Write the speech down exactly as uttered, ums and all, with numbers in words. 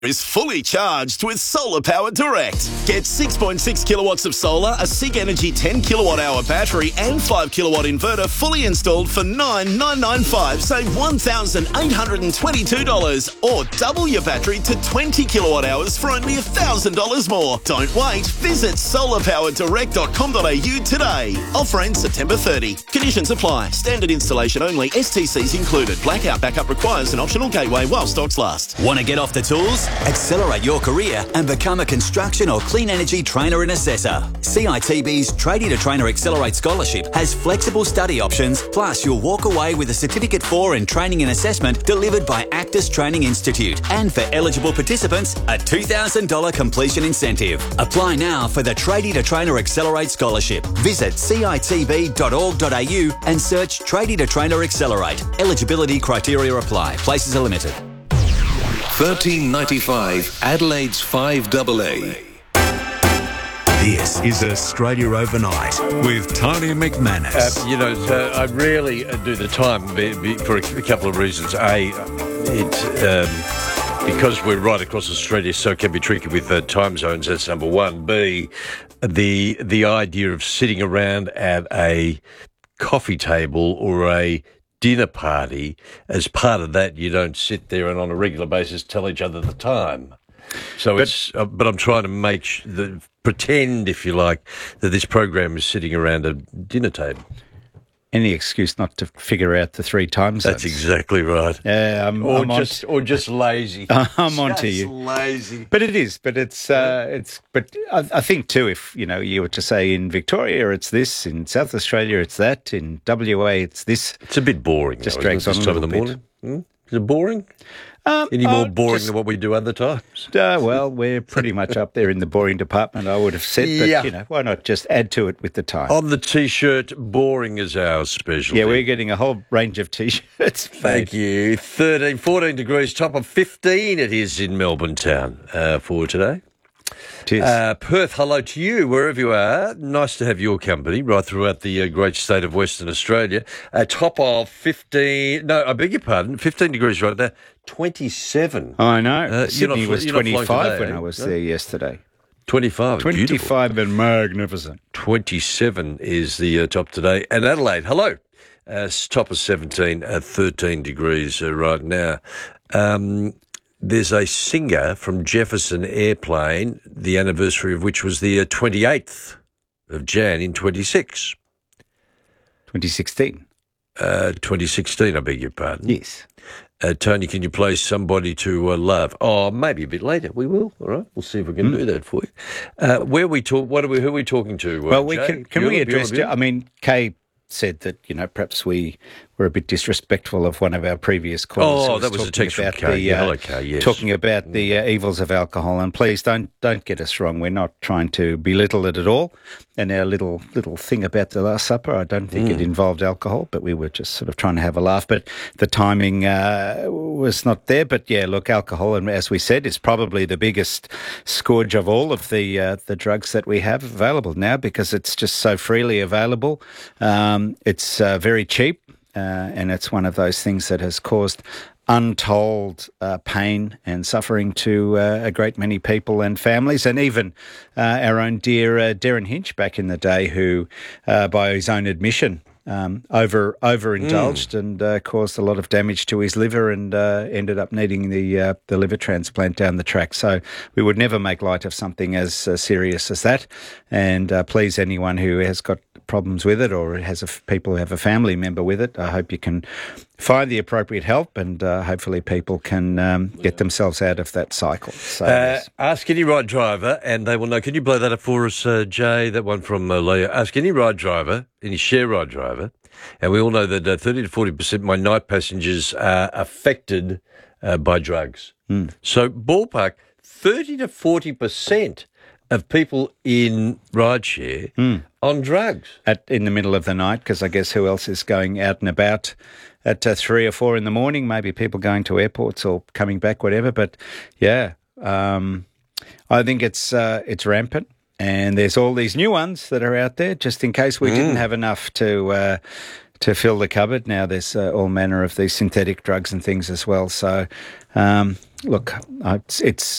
is fully charged with Solar Power Direct. Get six point six kilowatts of solar, a SIG Energy ten kilowatt hour battery and five kilowatt inverter fully installed for nine thousand nine hundred ninety-five dollars. Save one thousand eight hundred twenty-two dollars or double your battery to twenty kilowatt hours for only one thousand dollars more. Don't wait. Visit solar power direct dot com dot a u today. Offer ends September thirtieth. Conditions apply. Standard installation only. S T Cs included. Blackout backup requires an optional gateway while stocks last. Want to get off the tools? Accelerate your career and become a construction or clean energy trainer and assessor. C I T B's Tradie to Trainer Accelerate Scholarship has flexible study options, plus you'll walk away with a Certificate for in Training and Assessment delivered by Actus Training Institute. And for eligible participants, a two thousand dollars completion incentive. Apply now for the Tradie to Trainer Accelerate Scholarship. Visit c i t b dot org dot a u and search Tradie to Trainer Accelerate. Eligibility criteria apply. Places are limited. thirteen ninety-five Adelaide's five A A. This is Australia Overnight with Tony McManus. Uh, you know, so I rarely do the time be, be, for a, a couple of reasons. A, it's um, because we're right across Australia, so it can be tricky with uh, time zones. That's number one. B, the the idea of sitting around at a coffee table or a dinner party, as part of that, you don't sit there and on a regular basis tell each other the time. So but, it's, uh, but I'm trying to make sh- the pretend, if you like, that this program is sitting around a dinner table. Any excuse not to figure out the three time zones. That's exactly right. Yeah, I'm, or I'm just on, or just lazy. I'm onto you. Lazy. But it is. But it's uh, it's. But I, I think too, if you know, you were to say in Victoria it's this, in South Australia it's that, in W A it's this. It's a bit boring. Just though, drags on this a time little of the bit. morning. Hmm? Is it boring? Um, Any more oh, boring just, than what we do other times? Uh, well, we're pretty much up there in the boring department, I would have said. But, yeah. you know, why not just add to it with the time? On the T-shirt, boring is our specialty. Yeah, we're getting a whole range of T-shirts. Thank you. thirteen, fourteen degrees, top of fifteen it is in Melbourne town uh, for today. Cheers. Uh, Perth, hello to you, wherever you are. Nice to have your company right throughout the uh, great state of Western Australia. A top of fifteen, no, I beg your pardon, fifteen degrees right now, twenty-seven. I know. Uh, Sydney not, was twenty-five when today, I was no? there yesterday. twenty-five, twenty-five and magnificent. twenty-seven is the uh, top today. And Adelaide, hello. Uh, top of seventeen, uh, thirteen degrees uh, right now. Um... There's a singer from Jefferson Airplane, the anniversary of which was the uh, twenty-eighth of January in twenty-six. twenty sixteen. Uh, twenty sixteen, I beg your pardon. Yes. Uh, Tony, can you play Somebody to uh, Love? Oh, maybe a bit later. We will. All right. We'll see if we can mm. do that for you. Uh, where we talk? What are we? Who are we talking to? Uh, well, we Jay? can. Can Bueller, we address? Bueller, Bueller? I mean, Kay said that you know perhaps we were a bit disrespectful of one of our previous callers. Oh, that was a text from Kay. The, yeah, uh, hello, Kay. Yes. Talking about the uh, evils of alcohol, and please don't don't get us wrong. We're not trying to belittle it at all. And our little little thing about the Last Supper, I don't think mm. it involved alcohol, but we were just sort of trying to have a laugh. But the timing uh, was not there. But yeah, look, alcohol, and as we said, is probably the biggest scourge of all of the uh, the drugs that we have available now because it's just so freely available. Um, it's uh, very cheap. Uh, and it's one of those things that has caused untold uh, pain and suffering to uh, a great many people and families, and even uh, our own dear uh, Darren Hinch back in the day, who, uh, by his own admission, um, over overindulged mm. and uh, caused a lot of damage to his liver, and uh, ended up needing the uh, the liver transplant down the track. So we would never make light of something as uh, serious as that. And uh, please, anyone who has got problems with it or has a, people who have a family member with it, I hope you can find the appropriate help, and uh, hopefully people can um, get themselves out of that cycle. So uh, ask any ride driver and they will know. Can you blow that up for us, uh, Jay? That one from uh, Leah. Ask any ride driver, any share ride driver, and we all know that uh, thirty to forty percent of my night passengers are affected uh, by drugs. Mm. So ballpark, thirty to forty percent of people in rideshare mm. on drugs. At, in the middle of the night, because I guess who else is going out and about at uh, three or four in the morning? Maybe people going to airports or coming back, whatever. But, yeah, um, I think it's uh, it's rampant. And there's all these new ones that are out there, just in case we mm. didn't have enough to uh, to fill the cupboard. Now there's uh, all manner of these synthetic drugs and things as well. So, um, look, uh, it's, it's